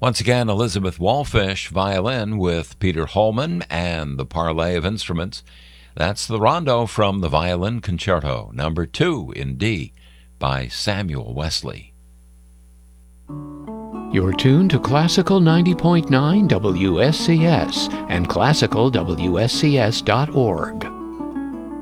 Once again, Elizabeth Wallfish, violin with Peter Holman and the Parley of Instruments. That's the rondo from the Violin Concerto, number 2 in D, by Samuel Wesley. You're tuned to Classical 90.9 WSCS and classicalwscs.org.